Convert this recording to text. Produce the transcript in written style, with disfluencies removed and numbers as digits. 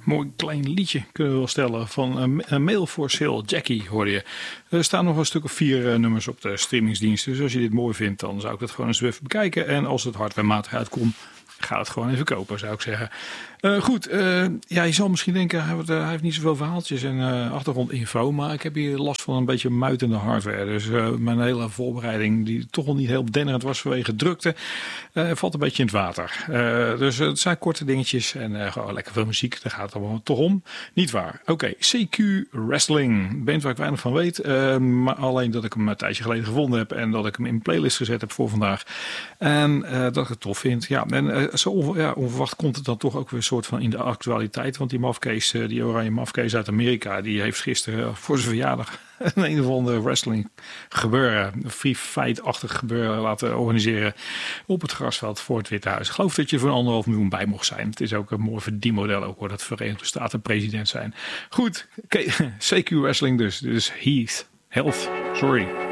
mooi klein liedje kunnen we wel stellen van Mail for Sale. Jackie hoorde je. Er staan nog een stuk of 4 nummers op de streamingsdiensten. Dus als je dit mooi vindt, dan zou ik dat gewoon eens even bekijken. En als het hardwarematig uitkomt, ga het gewoon even kopen, zou ik zeggen. Goed, je zal misschien denken, hij heeft niet zoveel verhaaltjes en achtergrondinfo. Maar ik heb hier last van een beetje muitende hardware. Dus mijn hele voorbereiding, die toch al niet heel denderend was vanwege drukte, valt een beetje in het water. Dus het zijn korte dingetjes en gewoon lekker veel muziek. Daar gaat het allemaal toch om. Niet waar. Oké, CQ Wrestling. Band waar ik weinig van weet. Maar alleen dat ik hem een tijdje geleden gevonden heb. En dat ik hem in een playlist gezet heb voor vandaag. En dat ik het tof vind. Ja, en zo onverwacht komt het dan toch ook weer een soort van in de actualiteit. Want die mafkees, die oranje mafkees uit Amerika, die heeft gisteren voor zijn verjaardag een of ander wrestling gebeuren, een free fight-achtig gebeuren laten organiseren op het grasveld voor het Witte Huis. Ik geloof dat je voor 1,5 miljoen bij mocht zijn. Het is ook een mooi verdienmodel ook, hoor, dat Verenigde Staten president zijn. Goed, CQ Wrestling dus Heath Health, sorry.